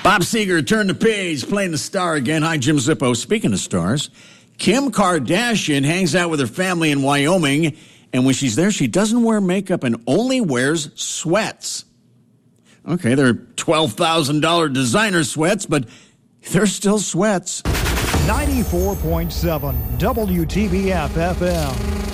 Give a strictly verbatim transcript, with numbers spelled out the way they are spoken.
Bob Seger turned the page, playing the star again. Hi, Jim Zippo. Speaking of stars, Kim Kardashian hangs out with her family in Wyoming, and when she's there, she doesn't wear makeup and only wears sweats. Okay, they're twelve thousand dollars designer sweats, but they're still sweats. ninety-four point seven W T B F F M.